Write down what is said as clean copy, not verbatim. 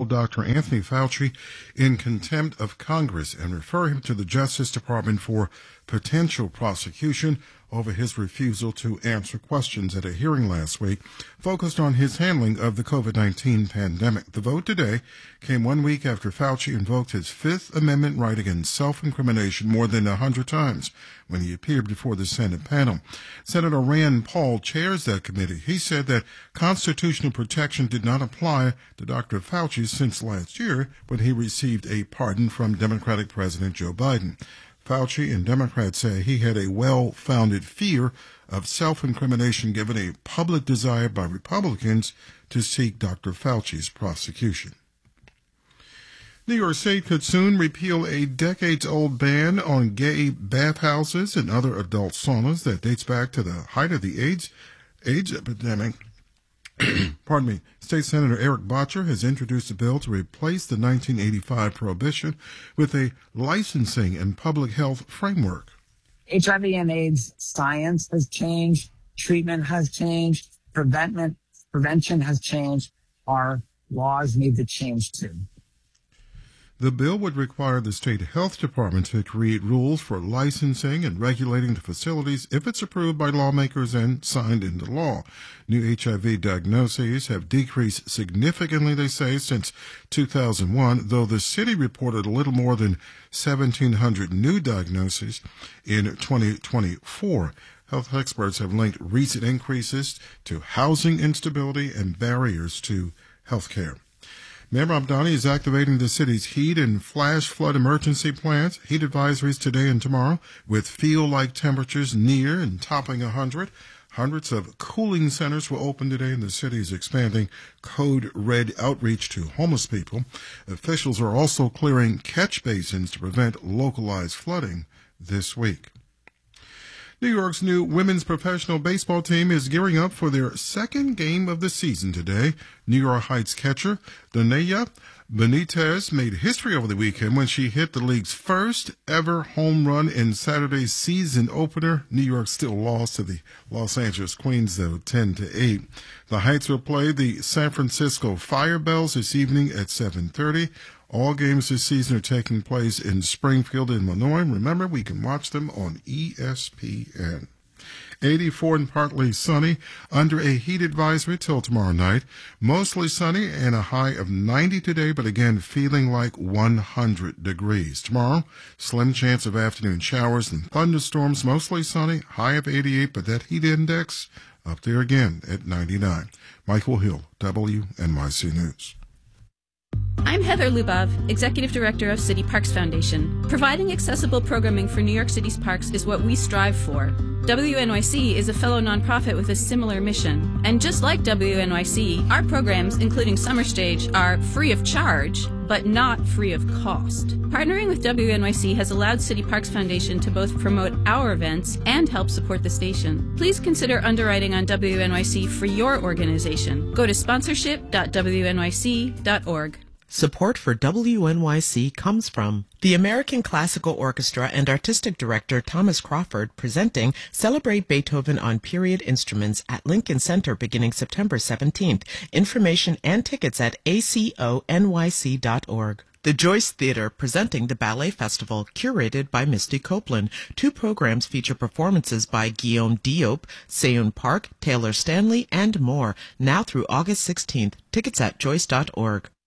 hold Dr. Anthony Fauci in contempt of Congress and refer him to the Justice Department for potential prosecution over his refusal to answer questions at a hearing last week focused on his handling of the COVID-19 pandemic. The vote today came 1 week after Fauci invoked his Fifth Amendment right against self-incrimination more than 100 times when he appeared before the Senate panel. Senator Rand Paul chairs that committee. He said that constitutional protection did not apply to Dr. Fauci since last year when he received a pardon from Democratic President Joe Biden. Fauci and Democrats say he had a well-founded fear of self-incrimination given a public desire by Republicans to seek Dr. Fauci's prosecution. New York State could soon repeal a decades-old ban on gay bathhouses and other adult saunas that dates back to the height of the AIDS epidemic. Pardon me. State Senator Eric Bottcher has introduced a bill to replace the 1985 prohibition with a licensing and public health framework. HIV and AIDS science has changed, treatment has changed, prevention has changed. Our laws need to change too. The bill would require the state health department to create rules for licensing and regulating the facilities if it's approved by lawmakers and signed into law. New HIV diagnoses have decreased significantly, they say, since 2001, though the city reported a little more than 1,700 new diagnoses in 2024. Health experts have linked recent increases to housing instability and barriers to health care. Mayor Abdani is activating the city's heat and flash flood emergency plans. Heat advisories today and tomorrow with feel-like temperatures near and topping 100. Hundreds of cooling centers will open today, and the city is expanding code red outreach to homeless people. Officials are also clearing catch basins to prevent localized flooding this week. New York's new women's professional baseball team is gearing up for their second game of the season today. New York Heights catcher Donaya Benitez made history over the weekend when she hit the league's first ever home run in Saturday's season opener. New York still lost to the Los Angeles Queens, though, 10-8. The Heights will play the San Francisco Firebells this evening at 7:30. All games this season are taking place in Springfield, Illinois. Remember, we can watch them on ESPN. 84 and partly sunny under a heat advisory till tomorrow night. Mostly sunny and a high of 90 today, but again feeling like 100 degrees. Tomorrow, slim chance of afternoon showers and thunderstorms. Mostly sunny, high of 88, but that heat index up there again at 99. Michael Hill, WNYC News. I'm Heather Lubov, Executive Director of City Parks Foundation. Providing accessible programming for New York City's parks is what we strive for. WNYC is a fellow nonprofit with a similar mission. And just like WNYC, our programs, including Summer Stage, are free of charge, but not free of cost. Partnering with WNYC has allowed City Parks Foundation to both promote our events and help support the station. Please consider underwriting on WNYC for your organization. Go to sponsorship.wnyc.org. Support for WNYC comes from the American Classical Orchestra and Artistic Director Thomas Crawford presenting Celebrate Beethoven on Period Instruments at Lincoln Center beginning September 17th. Information and tickets at aconyc.org. The Joyce Theater presenting the Ballet Festival, curated by Misty Copeland. 2 programs feature performances by Guillaume Diop, Seyoon Park, Taylor Stanley, and more. Now through August 16th. Tickets at joyce.org.